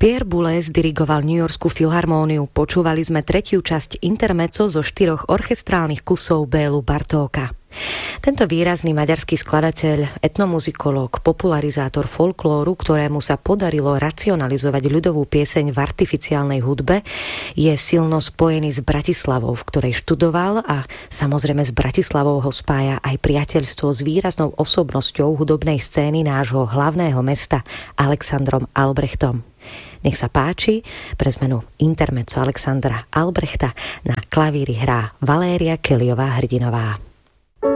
Pierre Boulez dirigoval New Yorkskú filharmóniu. Počúvali sme tretiu časť intermezzo zo 4 orchestrálnych kusov Bélu Bartóka. Tento výrazný maďarský skladateľ, etnomuzikológ, popularizátor folklóru, ktorému sa podarilo racionalizovať ľudovú pieseň v artificiálnej hudbe, je silno spojený s Bratislavou, v ktorej študoval, a samozrejme s Bratislavou ho spája aj priateľstvo s výraznou osobnosťou hudobnej scény nášho hlavného mesta Alexandrom Albrechtom. Nech sa páči, pre zmenu intermezzo Alexandra Albrechta na klavíri hrá Valéria Kellyová Hrdinová.